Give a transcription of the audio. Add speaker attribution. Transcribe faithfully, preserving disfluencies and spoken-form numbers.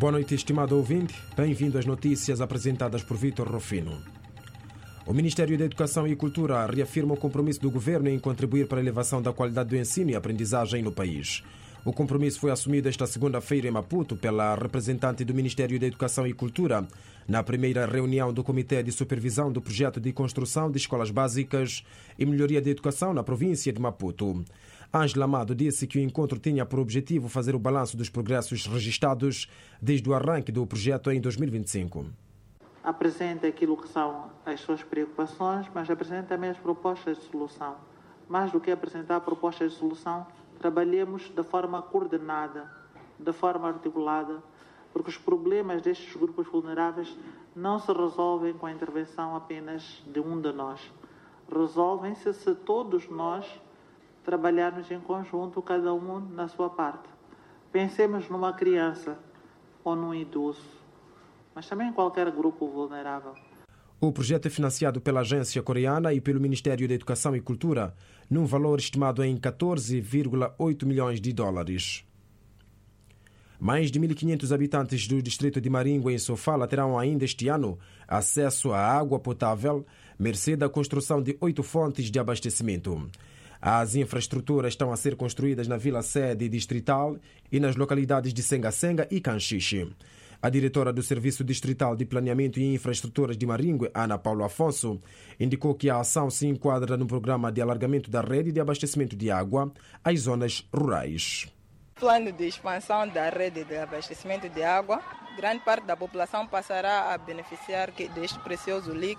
Speaker 1: Boa noite, estimado ouvinte. Bem-vindo às notícias apresentadas por Vítor Rufino. O Ministério da Educação e Cultura reafirma o compromisso do governo em contribuir para a elevação da qualidade do ensino e aprendizagem no país. O compromisso foi assumido esta segunda-feira em Maputo pela representante do Ministério da Educação e Cultura na primeira reunião do Comitê de Supervisão do Projeto de Construção de Escolas Básicas e Melhoria da Educação na província de Maputo. Ângela Amado disse que o encontro tinha por objetivo fazer o balanço dos progressos registados desde o arranque do projeto em dois mil e vinte e cinco.
Speaker 2: Apresenta aquilo que são as suas preocupações, mas apresenta também as propostas de solução. Mais do que apresentar propostas de solução, trabalhemos de forma coordenada, de forma articulada, porque os problemas destes grupos vulneráveis não se resolvem com a intervenção apenas de um de nós. Resolvem-se se todos nós trabalharmos em conjunto, cada um na sua parte. Pensemos numa criança ou num idoso, mas também em qualquer grupo vulnerável.
Speaker 1: O projeto é financiado pela agência coreana e pelo Ministério da Educação e Cultura, num valor estimado em catorze vírgula oito milhões de dólares. Mais de mil e quinhentos habitantes do distrito de Maringue, em Sofala, terão ainda este ano acesso à água potável, mercê da construção de oito fontes de abastecimento. As infraestruturas estão a ser construídas na Vila Sede Distrital e nas localidades de Senga-Senga e Canchiche. A diretora do Serviço Distrital de Planeamento e Infraestruturas de Maringue, Ana Paulo Afonso, indicou que a ação se enquadra no programa de alargamento da rede de abastecimento de água às zonas rurais.
Speaker 3: Plano de expansão da rede de abastecimento de água, grande parte da população passará a beneficiar deste precioso líquido